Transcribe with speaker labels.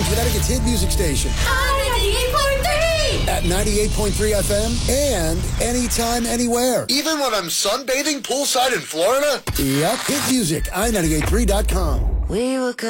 Speaker 1: Connecticut's hit music station.
Speaker 2: I-98.3!
Speaker 1: At 98.3 FM and anytime, anywhere.
Speaker 3: Even when I'm sunbathing poolside in Florida?
Speaker 1: Yep, hit music, i983.com.
Speaker 2: We were